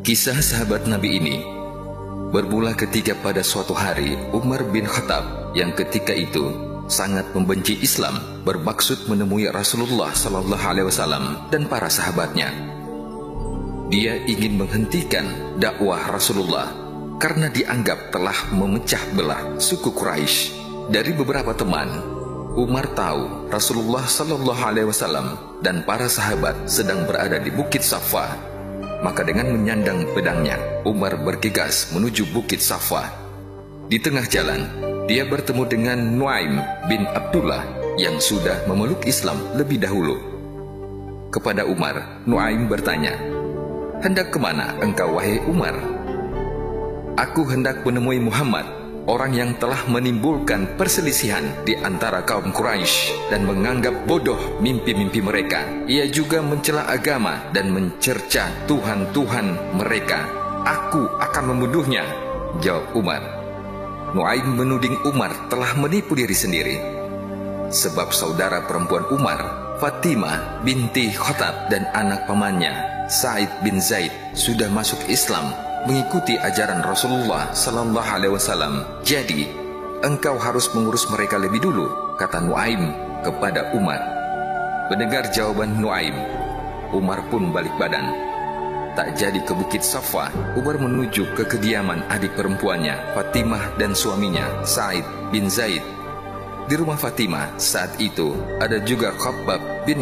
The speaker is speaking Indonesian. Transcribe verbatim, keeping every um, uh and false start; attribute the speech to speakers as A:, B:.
A: Kisah sahabat Nabi ini bermula ketika pada suatu hari Umar bin Khattab yang ketika itu sangat membenci Islam bermaksud menemui Rasulullah Sallallahu Alaihi Wasallam dan para sahabatnya. Dia ingin menghentikan dakwah Rasulullah karena dianggap telah memecah belah suku Quraisy. Dari beberapa teman, Umar tahu Rasulullah Sallallahu Alaihi Wasallam dan para sahabat sedang berada di Bukit Safa. Maka dengan menyandang pedangnya, Umar bergegas menuju Bukit Safa. Di tengah jalan, dia bertemu dengan Nuaim bin Abdullah yang sudah memeluk Islam lebih dahulu. Kepada Umar, Nuaim bertanya, "Hendak kemana engkau wahai Umar?" "Aku hendak menemui Muhammad, orang yang telah menimbulkan perselisihan di antara kaum Quraisy dan menganggap bodoh mimpi-mimpi mereka. Ia juga mencela agama dan mencerca Tuhan-Tuhan mereka. Aku akan membunuhnya," jawab Umar. Nuaim menuding Umar telah menipu diri sendiri. Sebab saudara perempuan Umar, Fatimah binti Khattab, dan anak pamannya, Sa'id bin Zaid, sudah masuk Islam mengikuti ajaran Rasulullah Sallallahu Alaihi Wasallam. "Jadi, engkau harus mengurus mereka lebih dulu," kata Nuaim kepada Umar. Mendengar jawaban Nuaim, Umar pun balik badan. Tak jadi ke Bukit Safa, Umar menuju ke kediaman adik perempuannya, Fatimah, dan suaminya, Sa'id bin Zaid. Di rumah Fatimah saat itu ada juga Khabbab bin